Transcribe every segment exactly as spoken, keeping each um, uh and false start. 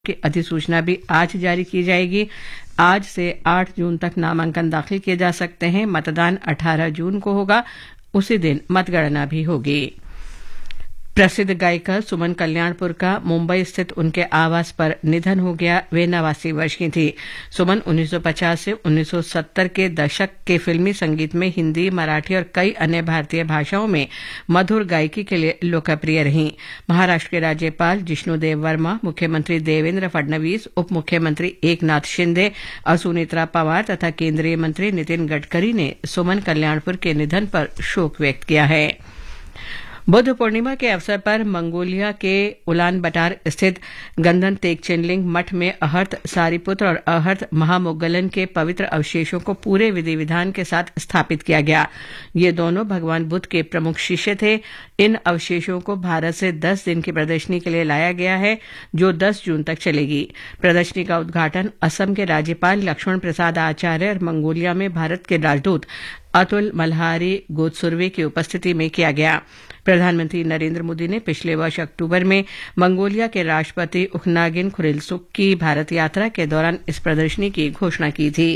की अधिसूचना भी आज जारी की जाएगी। आज से आठ जून तक नामांकन दाखिल किए जा सकते हैं। मतदान अठारह जून को होगा। उसी दिन मतगणना भी होगी। प्रसिद्ध गायिका सुमन कल्याणपुर का मुंबई स्थित उनके आवास पर निधन हो गया। वे नवासी वर्ष की थी। सुमन उन्नीस सौ पचास से उन्नीस सौ सत्तर के दशक के फिल्मी संगीत में हिंदी, मराठी और कई अन्य भारतीय भाषाओं में मधुर गायकी के लिए लोकप्रिय रहीं। महाराष्ट्र के राज्यपाल जिष्णुदेव वर्मा, मुख्यमंत्री देवेंद्र फडणवीस, उप मुख्यमंत्री एकनाथ शिंदे और सुनेत्रा पवार तथा केंद्रीय मंत्री नितिन गडकरी ने सुमन कल्याणपुर के निधन पर शोक व्यक्त किया है। बुद्ध पूर्णिमा के अवसर पर मंगोलिया के उलान बटार स्थित गंधन तेगचेनलिंग मठ में अहर्त सारिपुत्र और अहर्त महामोग्गलन के पवित्र अवशेषों को पूरे विधि विधान के साथ स्थापित किया गया। ये दोनों भगवान बुद्ध के प्रमुख शिष्य थे। इन अवशेषों को भारत से दस दिन की प्रदर्शनी के लिए लाया गया है, जो दस जून तक चलेगी। प्रदर्शनी का उद्घाटन असम के राज्यपाल लक्ष्मण प्रसाद आचार्य और मंगोलिया में भारत के राजदूत अतुल मल्हारी गोत्सुर्वे की उपस्थिति में किया गया। प्रधानमंत्री नरेंद्र मोदी ने पिछले वर्ष अक्टूबर में मंगोलिया के राष्ट्रपति उखनागिन खुरेलसुख की भारत यात्रा के दौरान इस प्रदर्शनी की घोषणा की थी।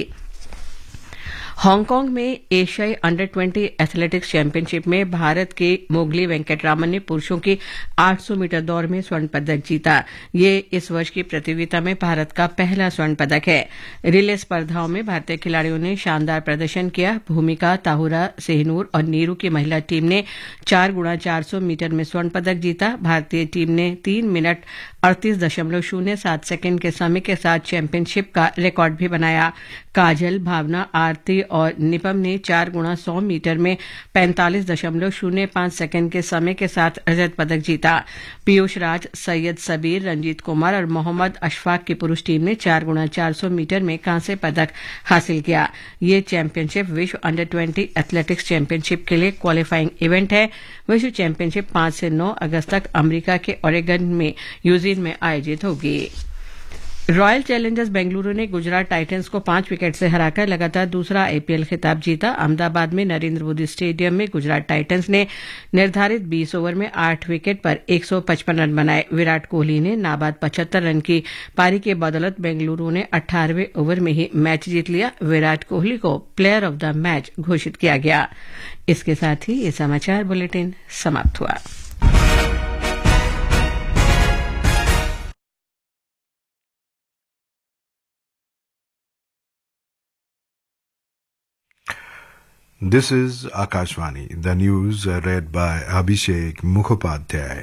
हांगकांग में एशियाई अंडर ट्वेंटी एथलेटिक्स चैंपियनशिप में भारत के मोगली वेंकटरामन ने पुरुषों की आठ सौ मीटर दौड़ में स्वर्ण पदक जीता। ये इस वर्ष की प्रतियोगिता में भारत का पहला स्वर्ण पदक है। रिले स्पर्धाओं में भारतीय खिलाड़ियों ने शानदार प्रदर्शन किया। भूमिका, ताहुरा, सेहनूर और नीरू की महिला टीम ने चार गुणा चार सौ मीटर में स्वर्ण पदक जीता। भारतीय टीम ने तीन मिनट अड़तीस दशमलव शून्य सात सेकेंड के समय के साथ चैंपियनशिप का रिकॉर्ड भी बनाया। काजल, भावना, आरती और निपम ने चार गुणा सौ मीटर में पैंतालीस दशमलव शून्य पांच सेकेंड के समय के साथ रजत पदक जीता। पीयूष राज, सैयद सबीर, रंजीत कुमार और मोहम्मद अशफाक की पुरुष टीम ने चार गुणा चार सौ मीटर में कांस्य पदक हासिल किया। ये चैंपियनशिप विश्व अंडर ट्वेंटी एथलेटिक्स चैंपियनशिप के लिए क्वालिफाइंग इवेंट है। विश्व चैंपियनशिप पांच से नौ अगस्त तक अमेरिका के ओरेगन में यूजीन में आयोजित होगी। रॉयल चैलेंजर्स बेंगलुरु ने गुजरात टाइटंस को पांच विकेट से हराकर लगातार दूसरा आईपीएल खिताब जीता। अहमदाबाद में नरेंद्र मोदी स्टेडियम में गुजरात टाइटंस ने निर्धारित बीस ओवर में आठ विकेट पर एक सौ पचपन रन बनाए। विराट कोहली ने नाबाद पचहत्तर रन की पारी के बदौलत बेंगलुरु ने अठारहवें ओवर में ही मैच जीत लिया। विराट कोहली को प्लेयर ऑफ द मैच घोषित किया गया। इसके साथ ही ये समाचार बुलेटिन समाप्त हुआ। This is Akashvani. The news are read by Abhishek Mukhopadhyay.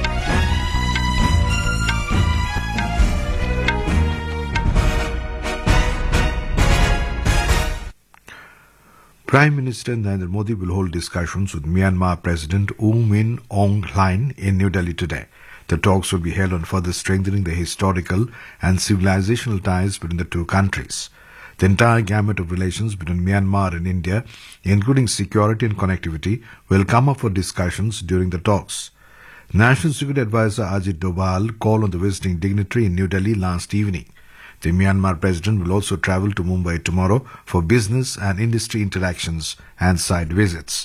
Prime Minister Narendra Modi will hold discussions with Myanmar President U Min Aung Hlaing in New Delhi today. The talks will be held on further strengthening the historical and civilizational ties between the two countries. The entire gamut of relations between Myanmar and India, including security and connectivity, will come up for discussions during the talks. National Security Advisor Ajit Doval called on the visiting dignitary in New Delhi last evening. The Myanmar president will also travel to Mumbai tomorrow for business and industry interactions and site visits.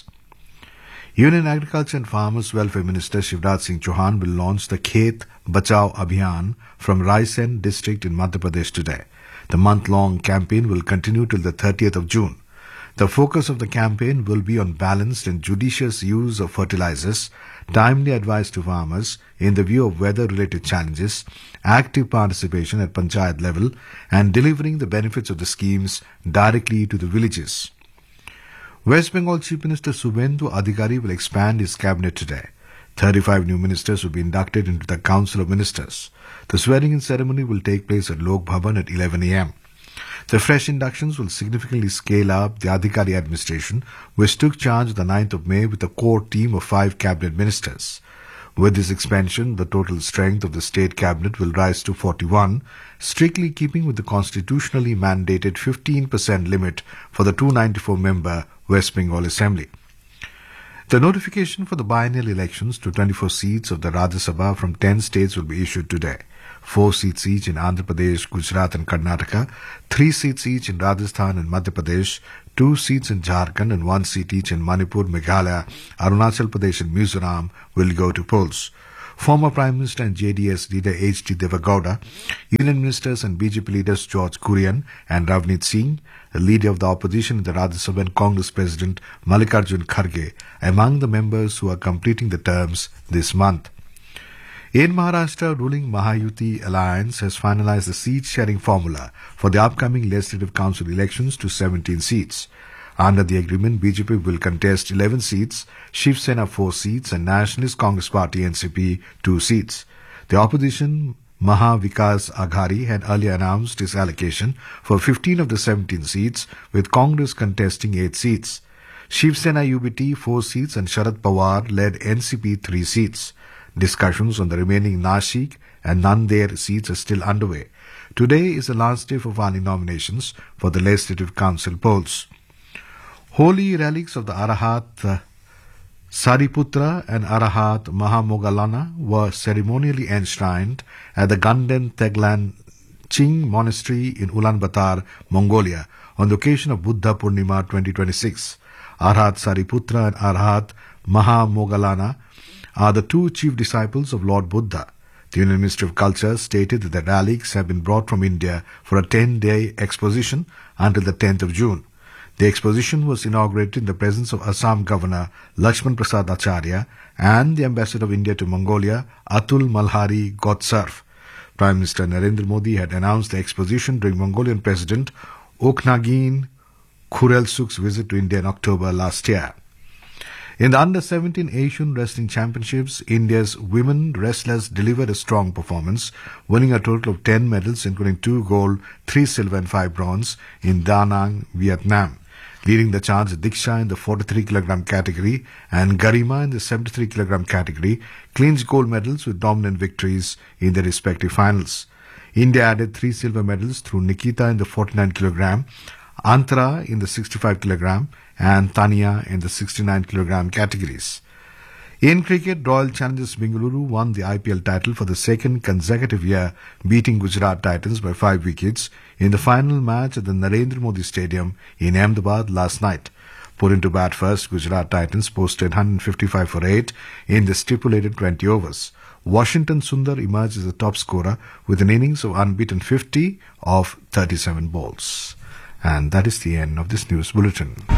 Union Agriculture and Farmers Welfare Minister Shivraj Singh Chauhan will launch the Khet Bachao Abhiyan from Raisen district in Madhya Pradesh today. The month-long campaign will continue till the thirtieth of June. The focus of the campaign will be on balanced and judicious use of fertilizers, timely advice to farmers in the view of weather-related challenges, active participation at panchayat level, and delivering the benefits of the schemes directly to the villages. West Bengal Chief Minister Subhendu Adhikari will expand his cabinet today. thirty-five new ministers will be inducted into the Council of Ministers. The swearing-in ceremony will take place at Lok Bhavan at eleven a m The fresh inductions will significantly scale up the Adhikari administration, which took charge the ninth of May with a core team of five cabinet ministers. With this expansion, the total strength of the state cabinet will rise to forty-one, strictly keeping with the constitutionally mandated fifteen percent limit for the two hundred ninety-four member West Bengal Assembly. The notification for the biennial elections to twenty-four seats of the Rajya Sabha from ten states will be issued today. Four seats each in Andhra Pradesh, Gujarat and Karnataka, three seats each in Rajasthan and Madhya Pradesh, two seats in Jharkhand and one seat each in Manipur, Meghalaya, Arunachal Pradesh and Mizoram will go to polls. Former Prime Minister and J D S leader H D Devagowda, Union Ministers and B J P leaders George Kurian and Ravneet Singh, the leader of the opposition in the Rajya Sabha and Congress President Mallikarjun Kharge, among the members who are completing the terms this month. In Maharashtra, ruling Mahayuti Alliance has finalized the seat-sharing formula for the upcoming Legislative Council elections to seventeen seats. Under the agreement, B J P will contest eleven seats, Shiv Sena four seats and Nationalist Congress Party N C P two seats. The opposition, Maha Vikas Aghari, had earlier announced its allocation for fifteen of the seventeen seats, with Congress contesting eight seats. Shiv Sena U B T four seats and Sharad Pawar led N C P three seats. Discussions on the remaining Nashik and Nander seats are still underway. Today is the last day for filing nominations for the Legislative Council polls. Holy relics of the Arahat uh, Sariputra and Arahat Mahamogalana were ceremonially enshrined at the Ganden Teglan Ching Monastery in Ulaanbaatar, Mongolia, on the occasion of Buddha Purnima twenty twenty-six. Arahat Sariputra and Arahat Mahamogalana are the two chief disciples of Lord Buddha. The Union Ministry of Culture stated that the relics have been brought from India for a ten-day exposition until the tenth of June. The exposition was inaugurated in the presence of Assam Governor Lakshman Prasad Acharya and the Ambassador of India to Mongolia, Atul Malhari Gotsarf. Prime Minister Narendra Modi had announced the exposition during Mongolian President Okhnagin Khurelsuk's visit to India in October last year. In the under seventeen Asian Wrestling Championships, India's women wrestlers delivered a strong performance, winning a total of ten medals, including two gold, three silver and five bronze in Da Nang, Vietnam. Leading the charge, Diksha in the forty-three kilogram category and Garima in the seventy-three kilogram category clinched gold medals with dominant victories in their respective finals. India added three silver medals through Nikita in the forty-nine kilogram, Antara in the sixty-five kilogram and Tania in the sixty-nine kilogram categories. In cricket, Royal Challengers Bengaluru won the I P L title for the second consecutive year, beating Gujarat Titans by five wickets in the final match at the Narendra Modi Stadium in Ahmedabad last night. Put into bat first, Gujarat Titans posted one hundred fifty-five for eight in the stipulated twenty overs. Washington Sundar emerged as the top scorer with an innings of unbeaten fifty of thirty-seven balls. And that is the end of this news bulletin.